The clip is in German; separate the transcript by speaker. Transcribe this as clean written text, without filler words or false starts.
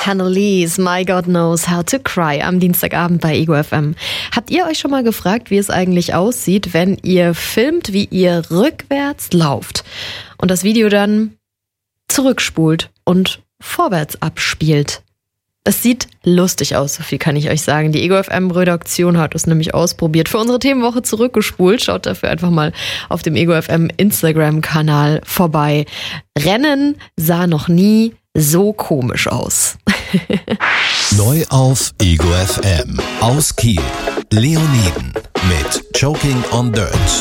Speaker 1: Annalise, My God Knows How to Cry am Dienstagabend bei Ego FM. Habt ihr euch schon mal gefragt, wie es eigentlich aussieht, wenn ihr filmt, wie ihr rückwärts lauft und das Video dann zurückspult und vorwärts abspielt? Es sieht lustig aus, so viel kann ich euch sagen. Die Ego FM Redaktion hat es nämlich ausprobiert. Für unsere Themenwoche zurückgespult. Schaut dafür einfach mal auf dem Ego FM Instagram-Kanal vorbei. Rennen sah noch nie so komisch aus.
Speaker 2: Neu auf Ego FM. Aus Kiel. Leoniden mit Choking on Dirt.